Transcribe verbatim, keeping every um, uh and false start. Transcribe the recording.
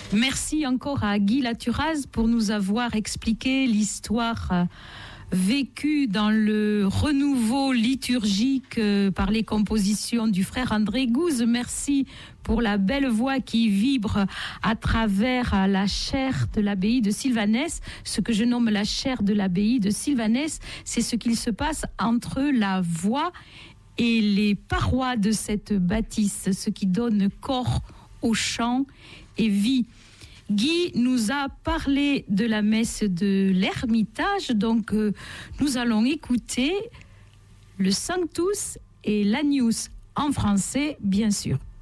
Merci encore à Guy Laturaz pour nous avoir expliqué l'histoire vécue dans le renouveau liturgique par les compositions du frère André Gouze. Merci pour la belle voix qui vibre à travers la chaire de l'abbaye de Sylvanès. Ce que je nomme la chaire de l'abbaye de Sylvanès, c'est ce qu'il se passe entre la voix et les parois de cette bâtisse, ce qui donne corps au chant et vie. Guy nous a parlé de la messe de l'Ermitage, donc euh, nous allons écouter le Sanctus et l'Agnus en français, bien sûr.